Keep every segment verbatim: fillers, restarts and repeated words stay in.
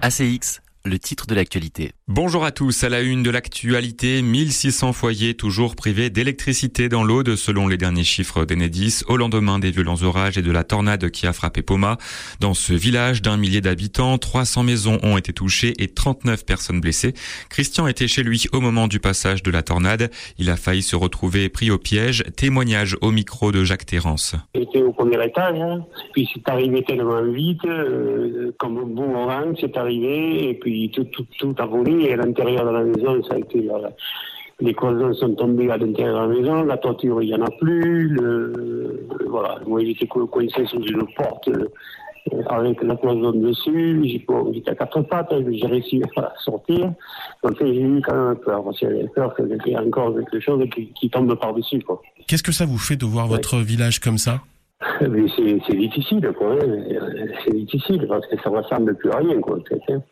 A C X, le titre de l'actualité. Bonjour à tous, à la une de l'actualité, mille six cents foyers toujours privés d'électricité dans l'Aude selon les derniers chiffres d'Enedis au lendemain des violents orages et de la tornade qui a frappé Poma. Dans ce village d'un millier d'habitants, trois cents maisons ont été touchées et trente-neuf personnes blessées. Christian était chez lui au moment du passage de la tornade. Il a failli se retrouver pris au piège. Témoignage au micro de Jacques Terrance. J'étais au premier étage, hein. Puis c'est arrivé tellement vite, euh, comme un boomerang, c'est arrivé, et puis tout, tout, tout a volé. Et à l'intérieur de la maison, ça a été, euh, les cloisons sont tombées à l'intérieur de la maison, la toiture, il n'y en a plus. Le, voilà, moi j'étais coincé sous une porte euh, avec la cloison dessus. J'étais à quatre pattes, j'ai réussi à sortir. Donc j'ai eu quand même peur, parce que j'avais peur qu'il y ait encore quelque chose qui, qui tombe par-dessus, quoi. Qu'est-ce que ça vous fait de voir votre ouais. village comme ça ? Mais c'est, c'est difficile, quoi. Hein. C'est difficile parce que ça ne ressemble plus à rien, quoi.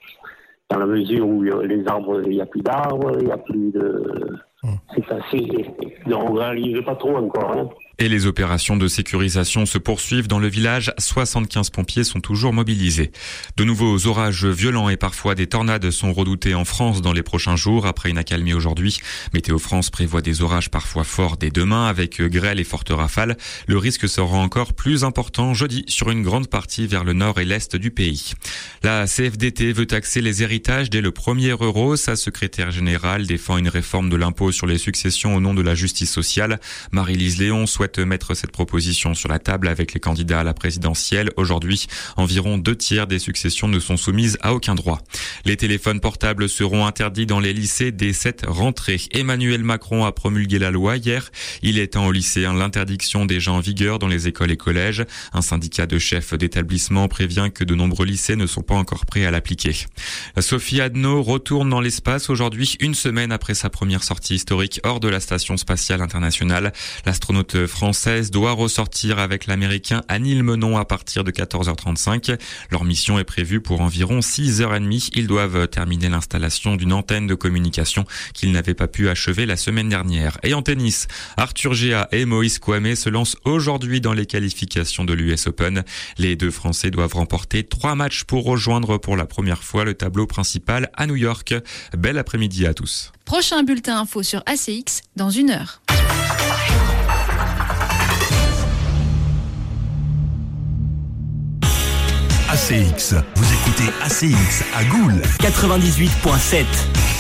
Dans la mesure où les arbres, il n'y a plus d'arbres, il n'y a plus de... Mmh. C'est assez... On ne réalise pas trop encore, hein. Et les opérations de sécurisation se poursuivent dans le village. soixante-quinze pompiers sont toujours mobilisés. De nouveaux orages violents et parfois des tornades sont redoutés en France dans les prochains jours après une accalmie aujourd'hui. Météo France prévoit des orages parfois forts dès demain avec grêle et fortes rafales. Le risque sera encore plus important jeudi sur une grande partie vers le nord et l'est du pays. La C F D T veut taxer les héritages dès le premier euro. Sa secrétaire générale défend une réforme de l'impôt sur les successions au nom de la justice sociale. Marie-Lise Léon souhaite mettre cette proposition sur la table avec les candidats à la présidentielle. Aujourd'hui, environ deux tiers des successions ne sont soumises à aucun droit. Les téléphones portables seront interdits dans les lycées dès cette rentrée. Emmanuel Macron a promulgué la loi hier. Il étend aux lycéens l'interdiction déjà en vigueur dans les écoles et collèges. Un syndicat de chefs d'établissement prévient que de nombreux lycées ne sont pas encore prêts à l'appliquer. Sophie Adno retourne dans l'espace aujourd'hui, une semaine après sa première sortie historique hors de la station spatiale internationale. L'astronaute française doit ressortir avec l'américain Anil Menon à partir de quatorze heures trente-cinq. Leur mission est prévue pour environ six heures trente. Ils doivent terminer l'installation d'une antenne de communication qu'ils n'avaient pas pu achever la semaine dernière. Et en tennis, Arthur Géa et Moïse Kouamé se lancent aujourd'hui dans les qualifications de l'U S Open. Les deux Français doivent remporter trois matchs pour rejoindre pour la première fois le tableau principal à New York. Bel après-midi à tous. Prochain bulletin info sur A C X dans une heure. A C X, vous écoutez A C X à Goules quatre-vingt-dix-huit virgule sept.